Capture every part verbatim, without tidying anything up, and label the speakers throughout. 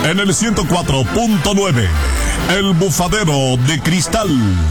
Speaker 1: en el ciento cuatro punto nueve, El Bufadero de Cristal.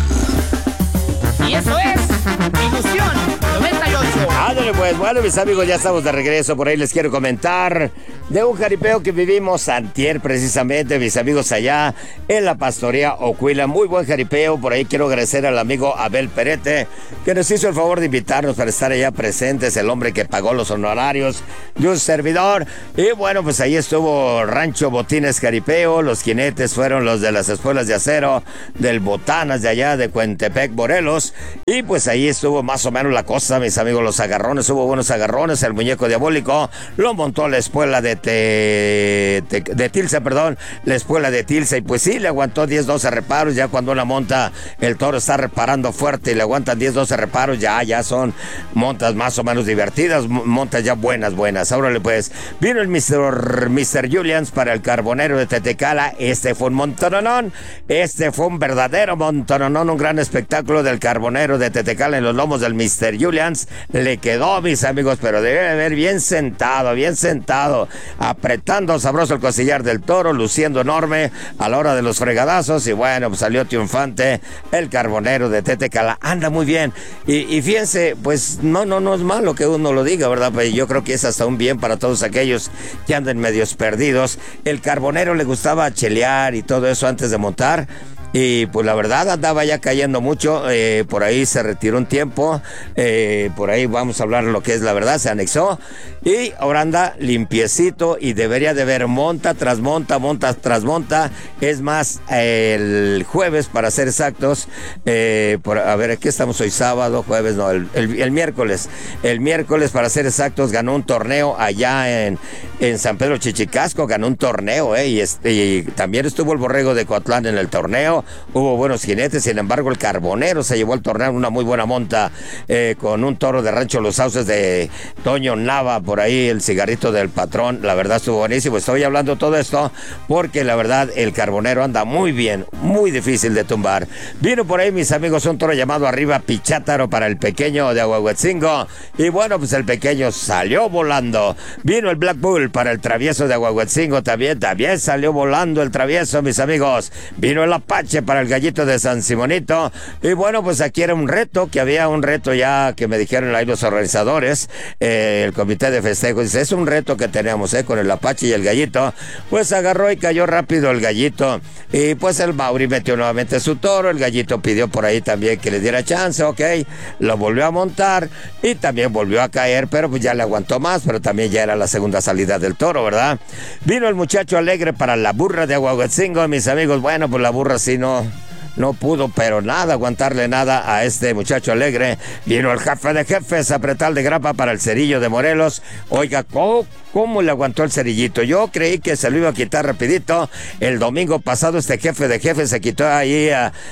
Speaker 2: Y eso es Ilusión noventa y ocho.
Speaker 3: Ándale pues, bueno mis amigos, ya estamos de regreso. Por ahí les quiero comentar de un jaripeo que vivimos antier precisamente, mis amigos allá en la Pastoría Ocuila. Muy buen jaripeo, por ahí quiero agradecer al amigo Abel Perete, que nos hizo el favor de invitarnos para estar allá presentes, el hombre que pagó los honorarios de un servidor. Y bueno, pues ahí estuvo Rancho Botines Jaripeo, los jinetes fueron los de las espuelas de acero, del Botanas de allá de Cuentepec, Morelos. Y pues ahí estuvo más o menos la cosa, mis amigos, los agarrones, hubo buenos agarrones, el muñeco diabólico lo montó la espuela de Te, te, de Tilsa, perdón, la espuela de Tilsa, y pues sí, le aguantó diez, doce reparos. Ya cuando una monta, el toro está reparando fuerte y le aguantan diez, doce reparos, ya, ya son montas más o menos divertidas, montas ya buenas, buenas. Ahora pues, vino el mister mister Julians para el Carbonero de Tetecala. Este fue un montononón, este fue un verdadero montononón, un gran espectáculo del Carbonero de Tetecala en los lomos del mister Julians. Le quedó, mis amigos, pero debe haber bien sentado, bien sentado, apretando sabroso el costillar del toro, luciendo enorme a la hora de los fregadazos. Y bueno, pues salió triunfante el Carbonero de Tetecala. Anda muy bien. Y, y fíjense, pues no, no, no es malo que uno lo diga, ¿verdad? Pues yo creo que es hasta un bien para todos aquellos que andan medios perdidos. El Carbonero le gustaba chelear y todo eso antes de montar. Y pues la verdad andaba ya cayendo mucho, eh, por ahí se retiró un tiempo, eh, por ahí vamos a hablar lo que es la verdad, se anexó y ahora anda limpiecito y debería de ver monta tras monta, monta tras monta. Es más, eh, el jueves, para ser exactos, eh, por, a ver, aquí estamos hoy sábado, jueves, no, el, el, el miércoles, el miércoles para ser exactos ganó un torneo allá en, en San Pedro Chichicasco, ganó un torneo, eh, y, este, y también estuvo el Borrego de Coatlán en el torneo. Hubo buenos jinetes, sin embargo el Carbonero se llevó el torneo en una muy buena monta, eh, con un toro de Rancho Los Sauces de Toño Nava, por ahí el cigarrito del patrón. La verdad estuvo buenísimo. Estoy hablando todo esto porque la verdad el Carbonero anda muy bien, muy difícil de tumbar. Vino por ahí, mis amigos, un toro llamado Arriba Pichátaro para el pequeño de Aguahuetzingo, y bueno, pues el pequeño salió volando. Vino el Black Bull para el Travieso de Aguahuetzingo, también, también salió volando el Travieso, mis amigos. Vino el Apache para el Gallito de San Simonito. Y bueno, pues aquí era un reto, que había un reto ya que me dijeron ahí los organizadores, eh, el comité de festejo, dice, es un reto que tenemos, eh, con el Apache y el Gallito. Pues agarró y cayó rápido el Gallito, y pues el Mauri metió nuevamente su toro. El Gallito pidió por ahí también que le diera chance, ok, lo volvió a montar y también volvió a caer, pero pues ya le aguantó más, pero también ya era la segunda salida del toro, ¿verdad? Vino el Muchacho Alegre para la Burra de Aguahuetzingo, mis amigos. Bueno, pues la burra sí no No pudo, pero nada, aguantarle nada a este Muchacho Alegre. Vino el Jefe de Jefes, Apretal de Grapa para el Cerillo de Morelos. Oiga, ¿cómo, cómo le aguantó el cerillito? Yo creí que se lo iba a quitar rapidito. El domingo pasado este Jefe de Jefes se quitó ahí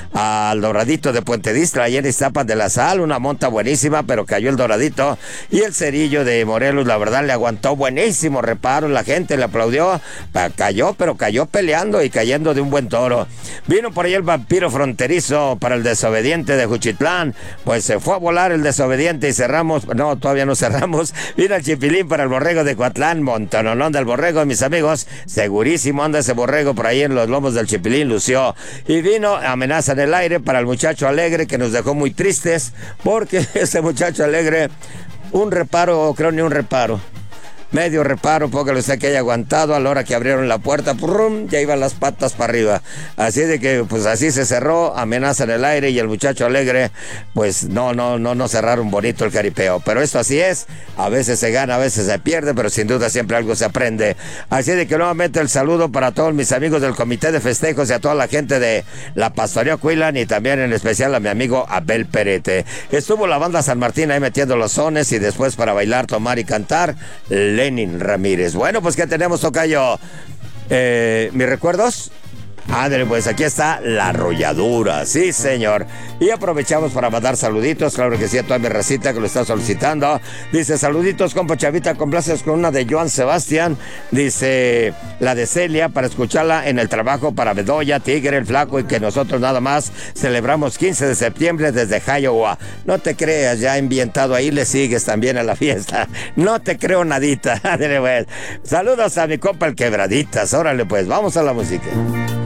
Speaker 3: al Doradito de Puente Distra, ahí en Iztapan de la Sal, una monta buenísima, pero cayó el Doradito. Y el Cerillo de Morelos, la verdad, le aguantó buenísimo reparo. La gente le aplaudió, cayó, pero cayó peleando y cayendo de un buen toro. Vino por ahí el Vampiro Fronterizo para el Desobediente de Juchitlán. Pues se fue a volar el Desobediente y cerramos, no, todavía no cerramos. Vino el Chipilín para el Borrego de Coatlán, montononón del Borrego, mis amigos, segurísimo anda ese Borrego por ahí en los lomos del Chipilín, lució. Y vino Amenaza en el Aire para el Muchacho Alegre, que nos dejó muy tristes, porque ese Muchacho Alegre, un reparo, creo ni un reparo, medio reparo, póngale usted que haya aguantado. A la hora que abrieron la puerta, ¡prum!, ya iban las patas para arriba. Así de que, pues así se cerró, Amenaza en el Aire y el Muchacho Alegre, pues no, no, no, no cerraron bonito el jaripeo. Pero esto así es, a veces se gana, a veces se pierde, pero sin duda siempre algo se aprende. Así de que nuevamente el saludo para todos mis amigos del Comité de Festejos y a toda la gente de la Pastoría Ocuila, y también en especial a mi amigo Abel Perete. Estuvo la banda San Martín ahí metiendo los sones, y después para bailar, tomar y cantar, Lenin Ramírez. Bueno, pues ¿qué tenemos, tocayo? Eh, ¿Mis recuerdos? Ándale, pues aquí está la arrolladura, sí señor. Y aprovechamos para mandar saluditos, claro que sí, a toda mi racita que lo está solicitando. Dice, saluditos, compa Chavita, complaces con una de Joan Sebastián. Dice, la de Celia, para escucharla en el trabajo para Bedoya, Tigre, el Flaco, y que nosotros nada más celebramos quince de septiembre desde Iowa. No te creas, ya ambientado ahí le sigues también a la fiesta. No te creo nadita. Ándale, pues. Saludos a mi compa el Quebraditas. Órale, pues, vamos a la música.